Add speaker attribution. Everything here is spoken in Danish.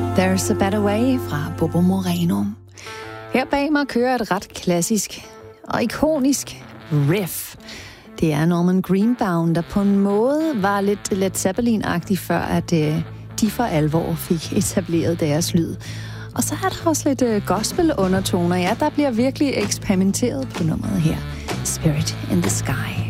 Speaker 1: There's a Better Way fra Bobo Moreno. Her bag mig kører et ret klassisk og ikonisk riff. Det er Norman Greenbaum, der på en måde var lidt Led Zeppelin-agtig, før at de for alvor fik etableret deres lyd. Og så er der også lidt gospel-undertoner. Ja, der bliver virkelig eksperimenteret på nummeret her. Spirit in the Sky.